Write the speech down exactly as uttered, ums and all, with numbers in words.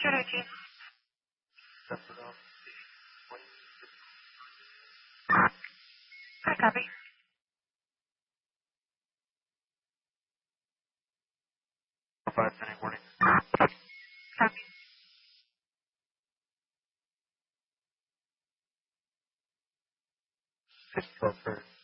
Hi, copy. Five pending warning. Copy. Six twelve thirty.